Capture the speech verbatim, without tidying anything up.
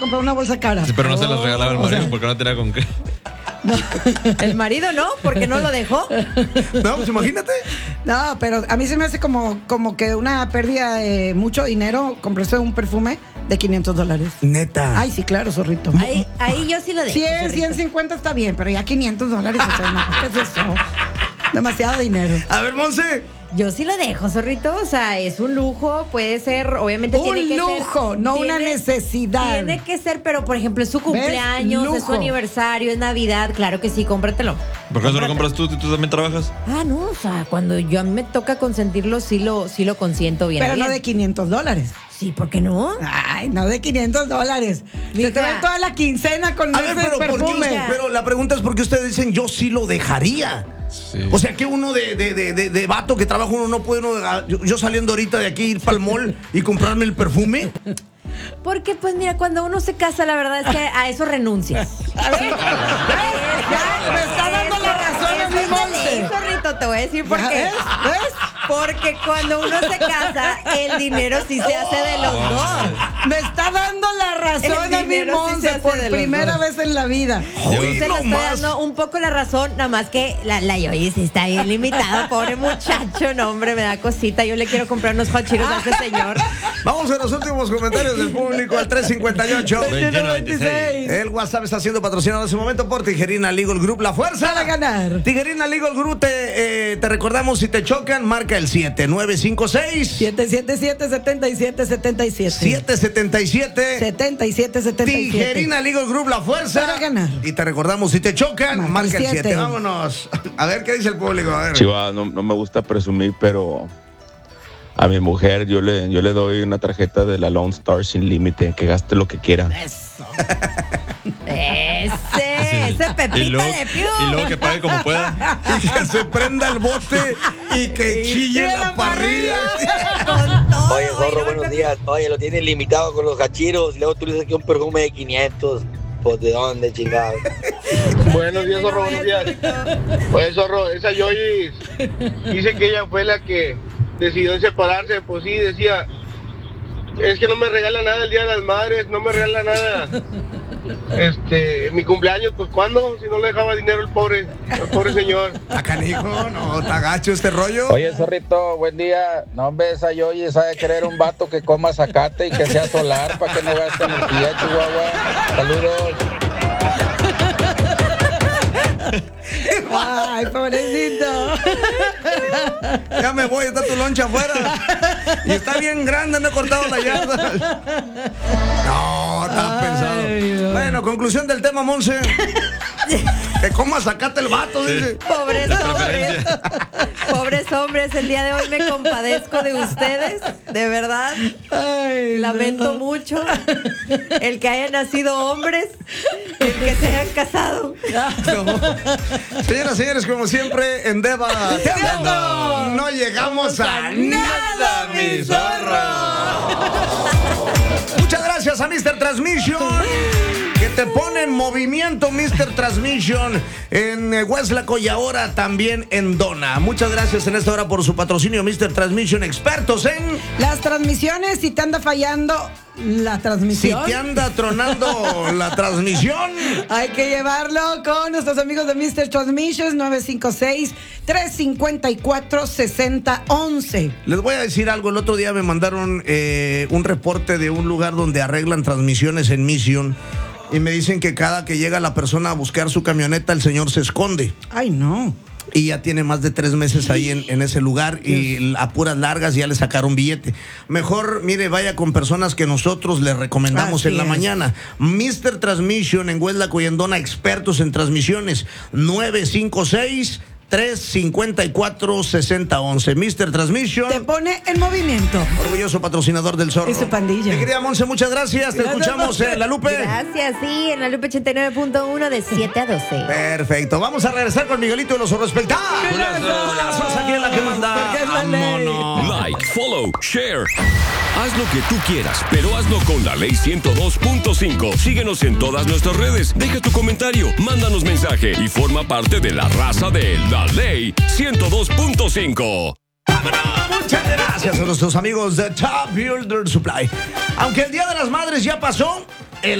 comprar una bolsa cara. Sí, pero no oh, se las regalaba el marido, o sea, porque no tenía con qué. No. El marido no, porque no lo dejó. No, pues imagínate. No, pero a mí se me hace como, como que una pérdida de mucho dinero comprarse un perfume de quinientos dólares. Neta. Ay, sí, claro, zorrito. Ahí, ahí yo sí lo dejo. cien, ciento cincuenta está bien, pero ya quinientos dólares. O sea, no, ¿qué es eso? Demasiado dinero. A ver, Monse. Yo sí lo dejo, zorrito. O sea, es un lujo, puede ser, obviamente un tiene que ser. Un lujo, no tiene, una necesidad. Tiene que ser, pero por ejemplo, es su cumpleaños, es su aniversario, es Navidad. Claro que sí, cómpratelo. ¿Por qué eso lo compras tú? ¿Tú también trabajas? Ah, no, o sea, cuando yo a mí me toca consentirlo, sí lo, sí lo consiento bien. Pero bien. no de quinientos dólares. Sí, ¿por qué no? Ay, no de quinientos dólares. Se te va toda la quincena con a ese ver, pero, perfume. ¿por qué? Pero la pregunta es por qué ustedes dicen yo sí lo dejaría. Sí. O sea, que uno de, de, de, de, de vato que trabaja uno no puede, uno, yo, yo saliendo ahorita de aquí ir para el mall y comprarme el perfume. Porque pues mira, cuando uno se casa, la verdad es que a eso renuncias. A ver, ya, me está dando la razón a mi Monse. Zorrito, te voy a decir por qué. ¿Ves? ¿Ves? Porque cuando uno se casa, el dinero sí se hace de los dos. Me está dando la razón a mi Monse sí por primera vez en la vida. Hoy se le estoy dando un poco la razón, nada más que la, la Yoyi sí está bien limitada, pobre muchacho. No, hombre, me da cosita. Yo le quiero comprar unos hot Cheetos a este señor. Vamos a los últimos comentarios del público al tres cincuenta y ocho veintiuno veintiséis. El WhatsApp está siendo patrocinado en ese momento por Tijerina Legal Group. La fuerza para ganar. Tijerina Legal Group, te, eh, te recordamos, si te chocan, marca el siete nueve cinco seis siete siete siete, siete siete siete siete siete siete siete siete siete siete Tijerina Legal Group, la fuerza para ganar. Y te recordamos, si te chocan, marca, marca el siete. Vámonos. A ver qué dice el público. A ver. Chiva, no, no me gusta presumir, pero a mi mujer yo le, yo le doy una tarjeta de la Lone Star sin límite, que gaste lo que quiera. Eso. Ese, sí. Ese Pepita y luego, de Piu. Y luego que pague como pueda. Y que se prenda el bote y que chille la, la parrilla. Todo, oye, Zorro, buenos días. Oye, lo tienes limitado con los gachiros. Luego tú dices que un perfume de quinientos. Pues de dónde, chingado. Buenos días, Zorro, buenos días. Oye, Zorro, esa Yoyi dice que ella fue la que decidió separarse. Pues sí, decía, es que no me regala nada el Día de las Madres, no me regala nada este mi cumpleaños. Pues ¿cuándo? Si no le dejaba dinero el pobre, el pobre señor. A canijo, no, está gacho este rollo. Oye, Zorrito, buen día. No, hombre, esa Yoyi sabe querer un vato que coma zacate y que sea solar para que no gaste energía, Chihuahua. Saludos. Ay, pobrecito. Ya me voy, está tu loncha afuera. Y está bien grande, no he cortado la yarda. No, está pensado. Dios. Bueno, conclusión del tema, Monse. Que coma sacate el vato, sí. Dice. Pobres hombres. Pobres hombres, el día de hoy me compadezco de ustedes. De verdad. Ay, lamento no. mucho el que hayan nacido hombres, el que se hayan casado. No. Señoras y señores, como siempre, en Deva no, no llegamos a, a nada, mi zorro. Muchas gracias a mister Transmission, que te pone en movimiento, mister Transmission, en Hueslaco y ahora también en Dona. Muchas gracias en esta hora por su patrocinio, mister Transmission, expertos en las transmisiones. Si te anda fallando la transmisión, si te anda tronando la transmisión, hay que llevarlo con nuestros amigos de mister Transmission. Nueve cinco seis, tres cinco cuatro, seis cero uno uno. Les voy a decir algo. El otro día me mandaron eh, un reporte de un lugar donde arreglan transmisiones en Mission. Y me dicen que cada que llega la persona a buscar su camioneta, el señor se esconde. Ay, no. Y ya tiene más de tres meses ahí en, en ese lugar. Y a puras largas ya le sacaron billete. Mejor, mire, vaya con personas que nosotros le recomendamos. Así en la es. Mañana. mister Transmission en Hueslaco y en Dona, expertos en transmisiones. nueve cinco seis, tres cinco cuatro, seis cero uno uno. mister Transmission te pone en movimiento. Orgulloso patrocinador del Zorro. Y su pandilla. Mi querida Monse, muchas gracias. Te gracias, escuchamos en La Lupe. Gracias, sí, en La Lupe ochenta y nueve punto uno de siete a doce. Perfecto. Vamos a regresar con Miguelito de los Zorros Espectáculos. Culazos aquí en La que manda. Vámonos. Like, follow, share. Haz lo que tú quieras, pero hazlo con La Ley ciento dos punto cinco. Síguenos en todas nuestras redes. Deja tu comentario, mándanos mensaje y forma parte de la raza de La Ley ciento dos punto cinco. ¡Vámonos! Muchas gracias a nuestros amigos de Top Builder Supply. Aunque el Día de las Madres ya pasó,